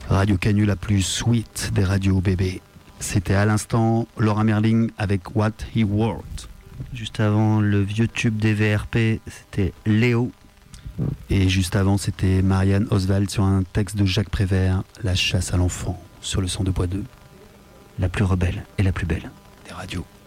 Radio Canu, la plus sweet des radios bébés. C'était à l'instant Laura Merling avec What He Wrote. Juste avant, le vieux tube des VRP, c'était Léo. Et juste avant, c'était Marianne Oswald sur un texte de Jacques Prévert, La chasse à l'enfant, sur le 102.2. La plus rebelle et la plus belle des radios.